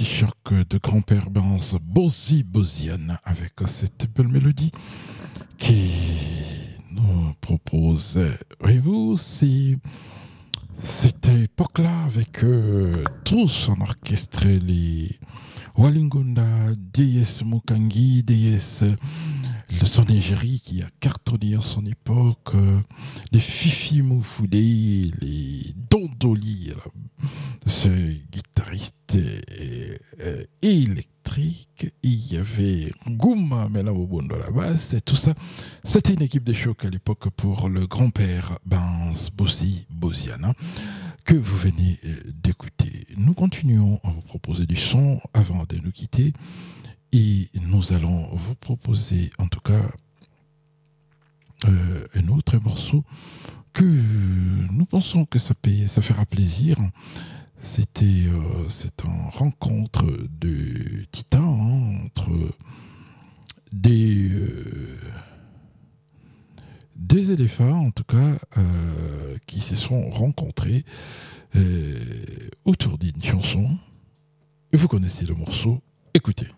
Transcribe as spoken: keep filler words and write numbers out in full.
choc de grand-père Benz, Bozi Boziane, avec cette belle mélodie qui nous propose. Voyez-vous, si cette époque-là, avec euh, tous en orchestré les Walingunda, D S Mukangi, D S le son égérie qui a cartonné en son époque, euh, les Fifi Moufoudé, les Dondoli, ce guitariste euh, euh, électrique, il y avait Gouma Melabobondo à la basse, et tout ça. C'était une équipe de choc à l'époque pour le grand-père Benz Bozi Boziana que vous venez d'écouter. Nous continuons à vous proposer du son avant de nous quitter. Et nous allons vous proposer, en tout cas, euh, un autre morceau que nous pensons que ça, paye, ça fera plaisir. C'était euh, c'est une rencontre de titans hein, entre des, euh, des éléphants, en tout cas, euh, qui se sont rencontrés euh, autour d'une chanson. Et vous connaissez le morceau. Écoutez.